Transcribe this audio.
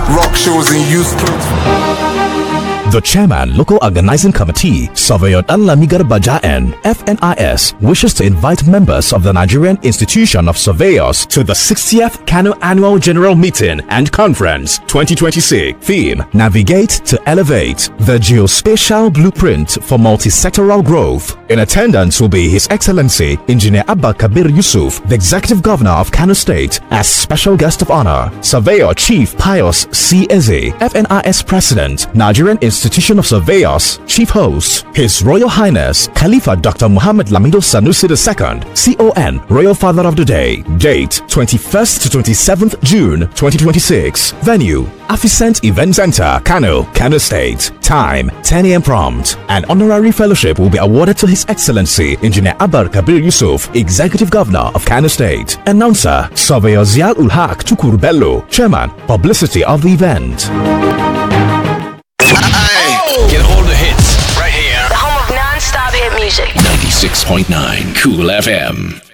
rock shows in youth clubs. The Chairman, Local Organizing Committee, Surveyor Danlamigar Bajaen, FNIS, wishes to invite members of the Nigerian Institution of Surveyors to the 60th Kano Annual General Meeting and Conference 2026. Theme: Navigate to Elevate, the Geospatial Blueprint for Multi-Sectoral Growth. In attendance will be His Excellency Engineer Abba Kabir Yusuf, the Executive Governor of Kano State, as special guest of honor. Surveyor Chief Pius C. Eze, FNIS President, Nigerian Institution of Surveyors, Chief Host, His Royal Highness Khalifa Dr. Muhammad Lamido Sanusi II, CON, Royal Father of the Day. Date: 21st to 27th June 2026. Venue: Afficent Event Center, Kano, Kano State. Time: 10 a.m. prompt. An honorary fellowship will be awarded to His Excellency Engineer Abba Kabir Yusuf, Executive Governor of Kano State. Announcer: Surveyor Zial ul Haq Tukur Bello, Chairman, Publicity of the event. Get all the hits right here. The home of non-stop hit music. 96.9 Cool FM.